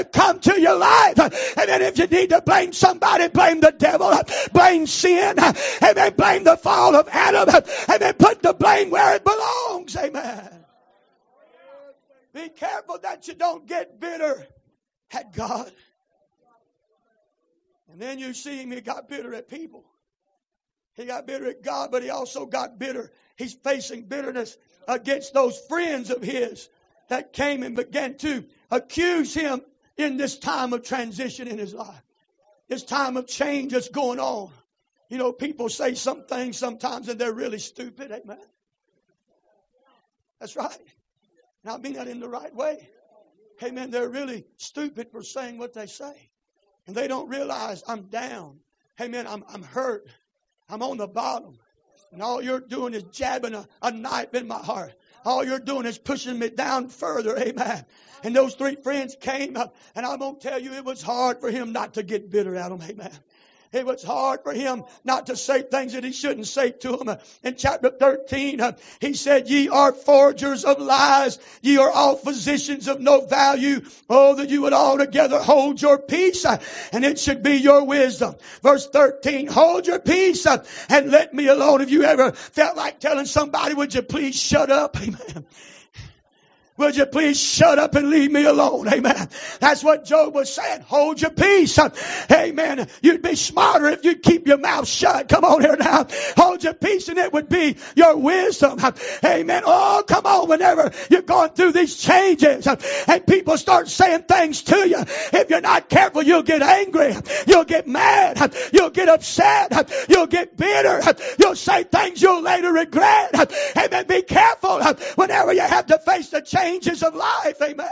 come to your life. And then if you need to blame somebody, blame the devil, blame sin, and then blame the fall of Adam, and then put the blame where it belongs. Amen. Be careful that you don't get bitter at God. And then you see him, he got bitter at people. He got bitter at God, but he also got bitter. He's facing bitterness against those friends of his that came and began to accuse him in this time of transition in his life. This time of change that's going on. You know, people say some things sometimes and they're really stupid. Amen. That's right. And I mean that in the right way. Amen. They're really stupid for saying what they say. And they don't realize I'm down. Amen. I'm hurt. I'm on the bottom. And all you're doing is jabbing a knife in my heart. All you're doing is pushing me down further. Amen. And those three friends came up. And I'm going to tell you, it was hard for him not to get bitter at them. Amen. It was hard for him not to say things that he shouldn't say to them. In chapter 13, he said, ye are forgers of lies. Ye are all physicians of no value. Oh, that you would altogether hold your peace. And it should be your wisdom. Verse 13, hold your peace and let me alone. Have you ever felt like telling somebody, would you please shut up? Amen. Would you please shut up and leave me alone? Amen. That's what Job was saying. Hold your peace. Amen. You'd be smarter if you'd keep your mouth shut. Come on here now. Hold your peace and it would be your wisdom. Amen. Oh, come on. Whenever you're going through these changes and people start saying things to you, if you're not careful, you'll get angry. You'll get mad. You'll get upset. You'll get bitter. You'll say things you'll later regret. Amen. Be careful whenever you have to face the changes of life. Amen.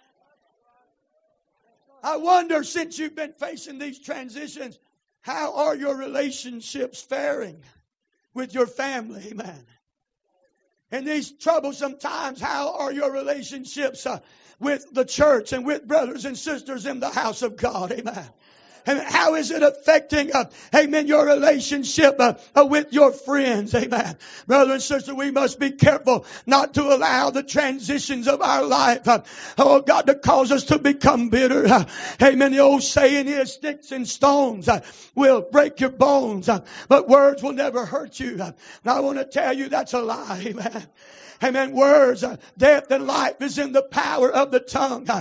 I wonder, since you've been facing these transitions, how are your relationships faring with your family? Amen. In these troublesome times, how are your relationships with the church and with brothers and sisters in the house of God? Amen. And how is it affecting, amen, your relationship with your friends? Amen. Brother and sister, we must be careful not to allow the transitions of our life, oh God, to cause us to become bitter. Amen. The old saying is, sticks and stones will break your bones, but words will never hurt you. And I want to tell you that's a lie. Amen. Amen. Words, death and life is in the power of the tongue.